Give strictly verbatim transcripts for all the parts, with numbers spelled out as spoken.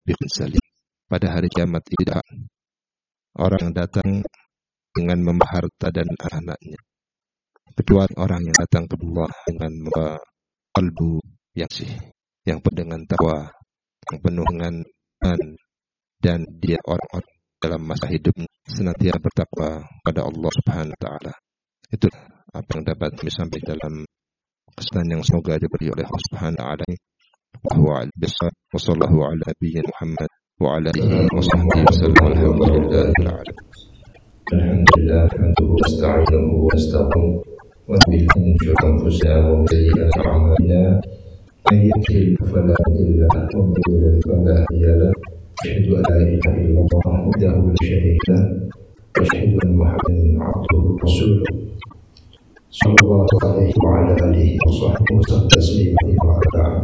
biqalbin salim. Pada hari kiamat tidak orang yang datang dengan membawa harta dan anak-anaknya, kecuali orang yang datang ke Allah dengan membawa kalbu yang bersih, yang penuh dengan takwa, yang penuh dengan iman, dan dia orang-orang dalam masa hidupnya senantiasa bertakwa pada Allah Subhanahu wa taala. Itu apa yang dapat kami sampaikan dalam kesan yang semoga diberi oleh Allah Subhanahu wa taala. Wa sallallahu ala nabiyyina Muhammad wa ala alihi wa sahbihi wasallam. Alhamdulillahil alamin. Alhamdulillah nahmaduhu wa nasta'inuhu wa nastaghfiruh wa na'udzu min shururi anfusina wa min sayyi'ati a'malina. Man yahdihillahu fala mudilla lahu wa man yudlil fala hadiya lahu. Asyhadu an la ilaha illallah wahdahu la syarika lahu wa asyhadu anna Muhammadan 'abduhu wa rasuluh. Sallallahu alaihi wa ala alihi wa sahbihi wa sallam tasliman wa ba'd.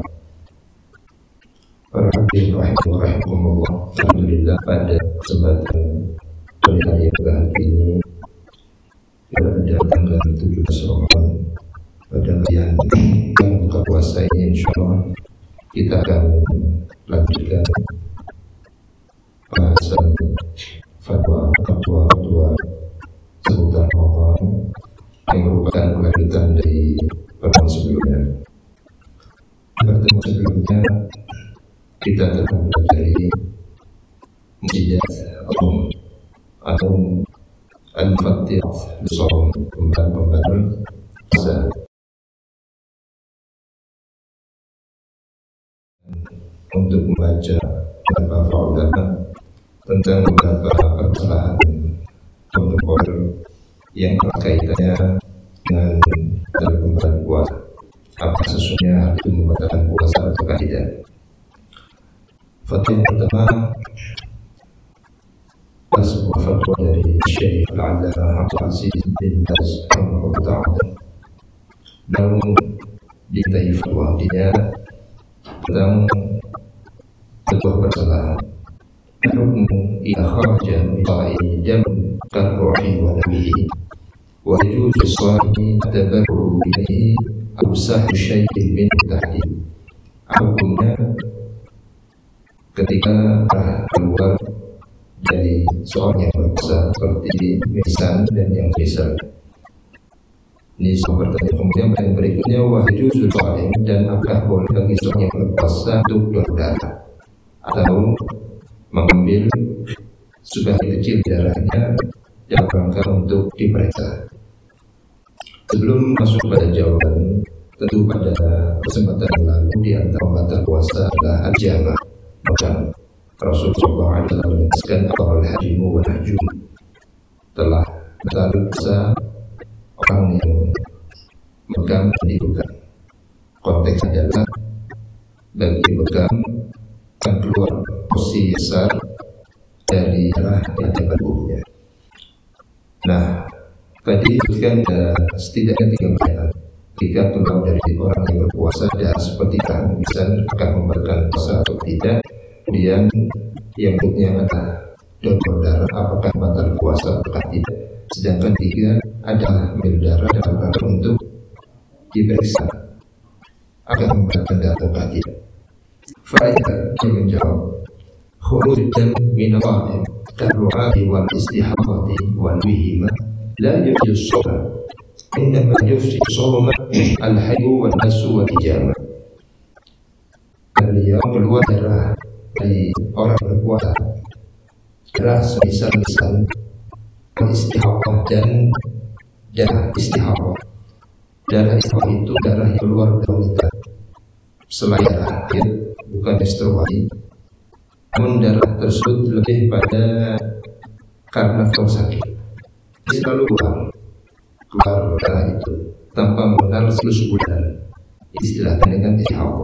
Para hadirin rahimakumullah, alhamdulillah pada kesempatan hari yang ini pada tanggal tujuh belas Ramadan pada kajian yang buka puasa ini, insyaallah kita akan lanjutkan bahasan fatwa fatwa fatwa seputar Ramadan yang merupakan kelanjutan dari pertemuan sebelumnya. Pertemuan sebelumnya kita telah mempelajari mujizat umum atau al-fatihah bersama pembahasan puasa untuk membaca beberapa ulama tentang beberapa permasalahan kontemporer yang berkaitannya dengan dalam pembahasan puasa. Apa sesungguhnya hal itu membatalkan puasa atau tidak? Fatwa pertama sebuah fatwa dari Syekh Al-Allamah Abdul Aziz bin Baz rahimahullah ta'ala. Dalam diktai fatwa dia tentang sebuah permasalahan hukum idza kharaja min sa'i jam karruhi wa nabihi wa yajuzu as-sa'i tabarru bihi aw sahhu syai'in min tahdid. Hukumnya ketika keluar dari seorang yang berpuasa seperti misal dan yang misal. Ini sebuah pertanyaan. Kemudian yang berikutnya wahyu susalim, dan apakah boleh bagi seorang yang berpuasa untuk berdarah atau mengambil sebagian kecil darahnya dalam rangka untuk diperiksa. Sebelum masuk pada jawaban, tentu pada kesempatan yang lalu di antara pembatal puasa adalah al-jama'. Maka Rasulullah shallallahu alaihi wasallam menegaskan bahwa hajimu wa hajum telah berdosa orang yang megang pendidikan. Konteks adalah bagi megang akan keluar posisi besar dari darah di hadapan tubuhnya. Nah, tadi disebutkan ada setidaknya tiga pertanyaan. Jika keluar dari orang yang berpuasa darah seperti kan, bisa akan membatalkan puasa atau tidak. Kemudian yang berikutnya adalah donor darah, apakah batal puasa atau tidak. Sedangkan tiga adalah ambil darah dalam rangka untuk diperiksa, akan membatalkan darah atau tidak. Faedah yang menjawab, khuruj dam min al-rahim karru'ati wal istihadati wal wihima la yufsidu as-shalah, innama yufsidu as-sawma al-hayyu wal nasu wal hijama. Beliau keluar darah dari orang berpuasa, darah semisal-misal istihadah dan darah istihadah. Darah istihadah itu darah yang keluar dari wanita selain darah haid, bukan menstruasi. Namun darah tersebut lebih pada karena faktor sakit. Dia selalu keluar, keluar darah itu tanpa mengenal seluruh bulan. Istilahnya dengan istihadah.